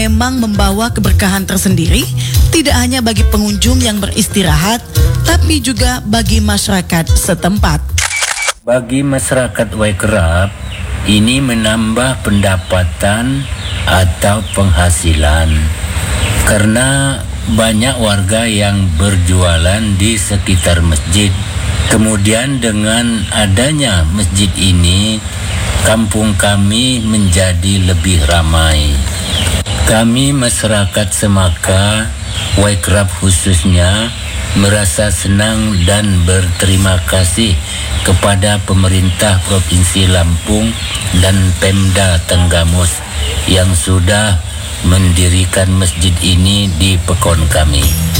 memang membawa keberkahan tersendiri, tidak hanya bagi pengunjung yang beristirahat, tapi juga bagi masyarakat setempat. Bagi masyarakat Waikerap, ini menambah pendapatan atau penghasilan karena banyak warga yang berjualan di sekitar masjid. Kemudian dengan adanya masjid ini, kampung kami menjadi lebih ramai. Kami masyarakat Semaka, Waikerap khususnya, merasa senang dan berterima kasih kepada pemerintah Provinsi Lampung dan Pemda Tenggamus yang sudah mendirikan masjid ini di Pekon kami.